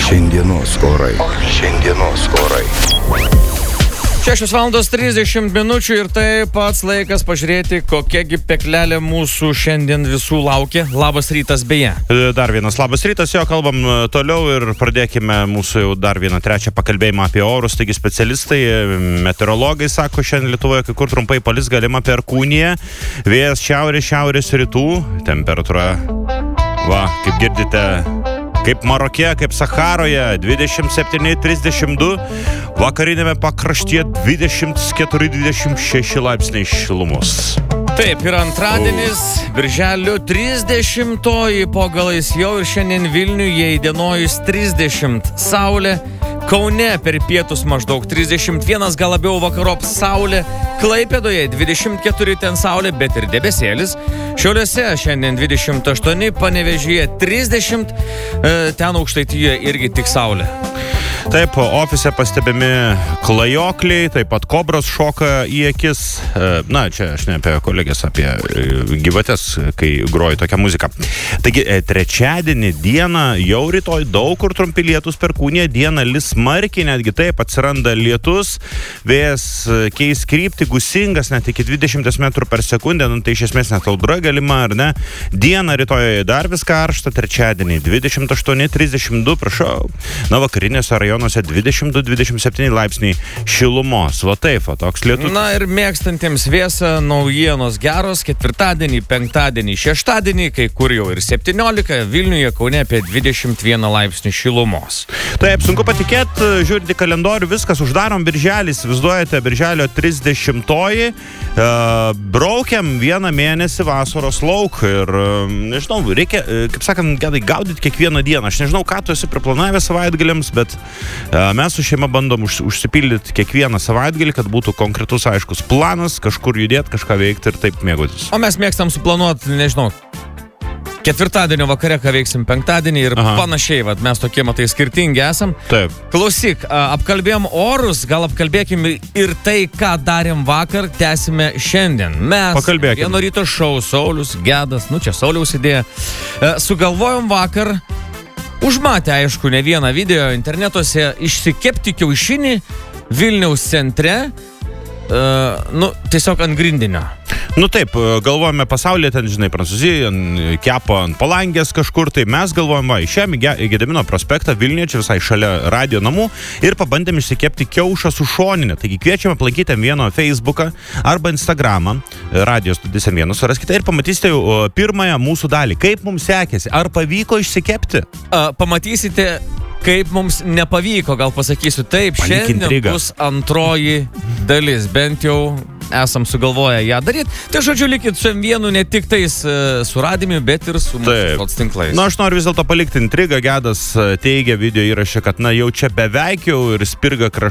Šiandienos orai. 6:30 ir tai pats laikas pažiūrėti, kokiagi peklelė mūsų šiandien visų laukia. Labas rytas beje. Dar vienas labas rytas, jo kalbam toliau ir pradėkime mūsų jau dar vieną trečią pakalbėjimą apie orus. Taigi specialistai, meteorologai sako, šiandien Lietuvoje kai kur trumpai palis galima perkūnija, vėjas šiaurės rytų, temperatūra, kaip girdite, kaip Maroke, kaip Saharoje, 27-32, vakarinėme pakraštyje 24-26 laipsniai šilumos. Taip, ir antradienis, birželio 30-oji po galais jau ir šiandien Vilniuje įdienojus 30, saulė, Kaune per pietus maždaug 31, gal labiau vakarop saulė, Klaipėdoje 24 ten saulė, bet ir debesėlis, Šiauliuose šiandien 28, Panevėžyje 30, ten Aukštaitijoje irgi tik saulė. Taip, ofise pastebimi klajokliai, taip pat kobros šoka į akis. Na, čia aš ne apie kolegės, apie gyvates, kai groju tokią muziką. Taigi, trečiadienį dieną, jau rytoj daug kur trumpi lietus, perkūnija, dieną lis smarkiai, netgi taip atsiranda lietus, vėjas keis kryptį, gūsingas net iki 20 metrų per sekundę, tai iš esmės net audra galima, ar ne? Dieną rytoj dar vis karšta, trečiadienį 28-32, prašau. Na, vakarinėse rajonuose 22-27 laipsniai šilumos. Va taip, toks lietus. Na ir mėgstantiems vėsą naujienos geros, ketvirtadienį, penktadienį, šeštadienį, kai kur jau ir 17, Vilniuje, Kaune apie 21 laipsnių šilumos. Taip, sunku patikėti, žiūrint į kalendorių, viskas uždarom birželį, įsivaizduojate, birželio 30-oji, braukiam vieną mėnesį vasaros lauk ir, nežinau, reikia, kaip sakant, gaudyti kiekvieną dieną. Aš nežinau, ką tu esi priplanavęs savaitgaliams, bet mes su šeima bandom užsipildyti kiekvieną savaitgalį, kad būtų konkretus, aiškus planas, kažkur judėti, kažką veikti ir taip mėgautis. O mes mėgstam suplanuoti, nežinau, ketvirtadienio vakare, ką veiksim penktadienį ir panašiai, mes tokie, matai, skirtingi esam. Taip. Klausyk, apkalbėjom orus, gal apkalbėkim ir tai, ką darėm vakar, tęsime šiandien. Mes vieno ryto šou, Saulius, Gedas, čia Sauliaus idėja, sugalvojom vakar, užmatę, aišku, ne vieną video internetuose, išsikepti kiaušinį Vilniaus centre, tiesiog ant grindinio. Taip, galvojame pasaulyje, ten, žinai, Prancūzija, kepa ant palangės kažkur, tai mes galvojame, išėjome į Gedimino prospektą Vilniuje, čia visai šalia radio namų, ir pabandėm išsikepti kiaušą su šoninė. Taigi kviečiame aplankyti vieno Facebooką arba Instagramą, Radio Studijas M1, suraskite ir pamatysite jau pirmąją mūsų dalį. Kaip mums sekėsi? Ar pavyko išsikepti? Pamatysite, kaip mums nepavyko, gal pasakysiu taip, šiandien bus antroji dalis, bent jau esam sugalvoję ją daryti. Tai žodžiu, likit su M1 ne tik tais su radimi, bet ir su mūsų tinklais. Na, aš noriu vis dėlto palikti intrigą. Gedas teigia video įraše, kad jau čia beveik jau ir spirga